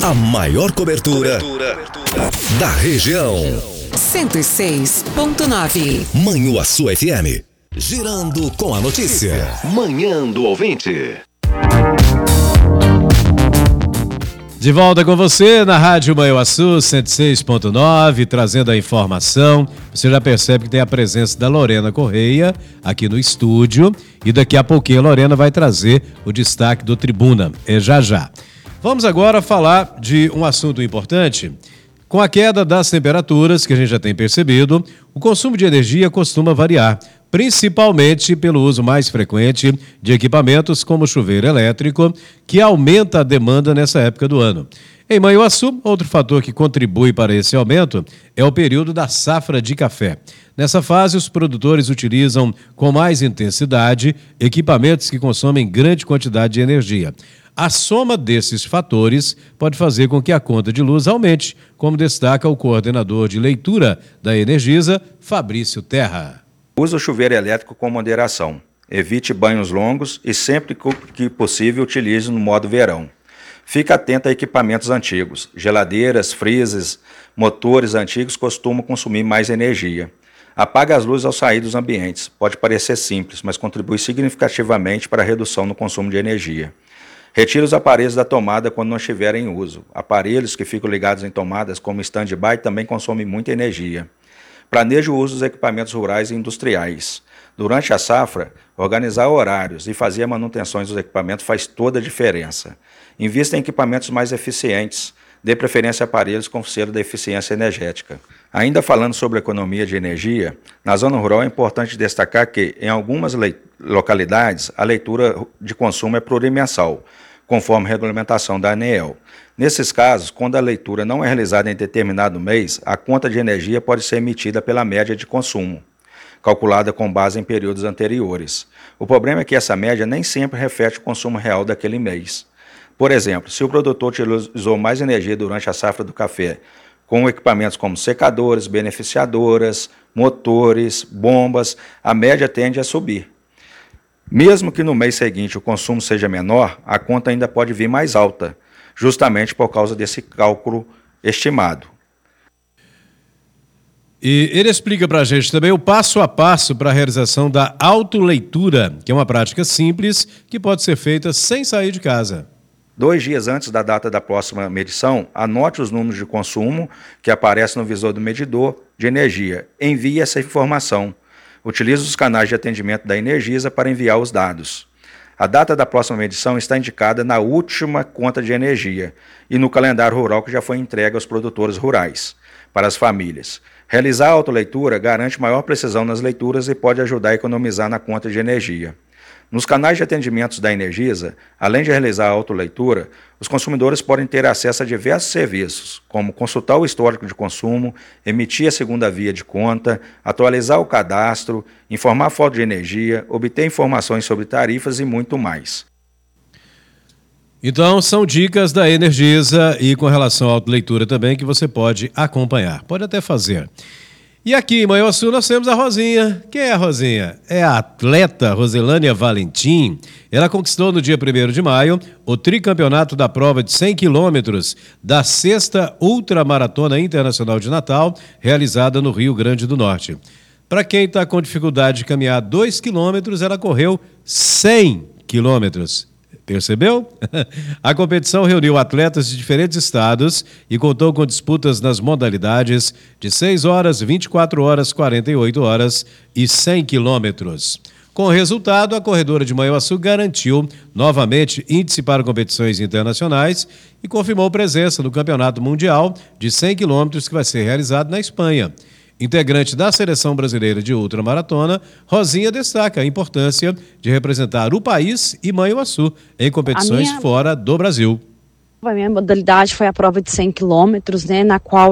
A maior cobertura da região. 106.9. Manhuaçu FM. Girando com a notícia. Manhã do ouvinte. De volta com você na Rádio Manhuaçu 106.9, trazendo a informação. Você já percebe que tem a presença da Lorena Correia aqui no estúdio e daqui a pouquinho a Lorena vai trazer o destaque do Tribuna, já já. Vamos agora falar de um assunto importante. Com a queda das temperaturas, que a gente já tem percebido, o consumo de energia costuma variar, principalmente pelo uso mais frequente de equipamentos como chuveiro elétrico, que aumenta a demanda nessa época do ano. Em Manhuaçu, outro fator que contribui para esse aumento é o período da safra de café. Nessa fase, os produtores utilizam com mais intensidade equipamentos que consomem grande quantidade de energia. A soma desses fatores pode fazer com que a conta de luz aumente, como destaca o coordenador de leitura da Energisa, Fabrício Terra. Use o chuveiro elétrico com moderação. Evite banhos longos e sempre que possível utilize no modo verão. Fique atento a equipamentos antigos. Geladeiras, freezers, motores antigos costumam consumir mais energia. Apague as luzes ao sair dos ambientes. Pode parecer simples, mas contribui significativamente para a redução no consumo de energia. Retire os aparelhos da tomada quando não estiverem em uso. Aparelhos que ficam ligados em tomadas como stand-by também consomem muita energia. Planeje o uso dos equipamentos rurais e industriais. Durante a safra, organizar horários e fazer manutenções dos equipamentos faz toda a diferença. Invista em equipamentos mais eficientes. Dê preferência a aparelhos com selo da eficiência energética. Ainda falando sobre economia de energia, na zona rural é importante destacar que, em algumas localidades, a leitura de consumo é plurimensal, conforme a regulamentação da ANEEL. Nesses casos, quando a leitura não é realizada em determinado mês, a conta de energia pode ser emitida pela média de consumo, calculada com base em períodos anteriores. O problema é que essa média nem sempre reflete o consumo real daquele mês. Por exemplo, se o produtor utilizou mais energia durante a safra do café, com equipamentos como secadores, beneficiadoras, motores, bombas, a média tende a subir. Mesmo que no mês seguinte o consumo seja menor, a conta ainda pode vir mais alta, justamente por causa desse cálculo estimado. E ele explica para a gente também o passo a passo para a realização da autoleitura, que é uma prática simples que pode ser feita sem sair de casa. 2 dias antes da data da próxima medição, anote os números de consumo que aparecem no visor do medidor de energia. Envie essa informação. Utilize os canais de atendimento da Energisa para enviar os dados. A data da próxima medição está indicada na última conta de energia e no calendário rural que já foi entregue aos produtores rurais, para as famílias. Realizar a autoleitura garante maior precisão nas leituras e pode ajudar a economizar na conta de energia. Nos canais de atendimentos da Energisa, além de realizar a autoleitura, os consumidores podem ter acesso a diversos serviços, como consultar o histórico de consumo, emitir a segunda via de conta, atualizar o cadastro, informar a falta de energia, obter informações sobre tarifas e muito mais. Então, são dicas da Energisa e com relação à autoleitura também que você pode acompanhar, pode até fazer. E aqui em Manhuaçu nós temos a Rosinha. Quem é a Rosinha? É a atleta Roselânia Valentim. Ela conquistou no dia 1º de maio o tricampeonato da prova de 100 quilômetros da 6ª Ultramaratona Internacional de Natal, realizada no Rio Grande do Norte. Para quem está com dificuldade de caminhar 2 quilômetros, ela correu 100 quilômetros. Percebeu? A competição reuniu atletas de diferentes estados e contou com disputas nas modalidades de 6 horas, 24 horas, 48 horas e 100 quilômetros. Com o resultado, a corredora de Manhuaçu garantiu novamente índice para competições internacionais e confirmou presença no Campeonato Mundial de 100 quilômetros que vai ser realizado na Espanha. Integrante da Seleção Brasileira de Ultramaratona, Rosinha destaca a importância de representar o país e Manhuaçu em competições fora do Brasil. A minha modalidade foi a prova de 100 quilômetros, né, na qual